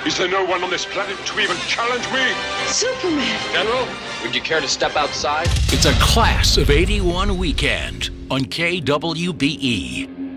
Is there no one on this planet to even challenge me? Superman! General, would you care to step outside? It's a Class of '81 weekend on KWBE.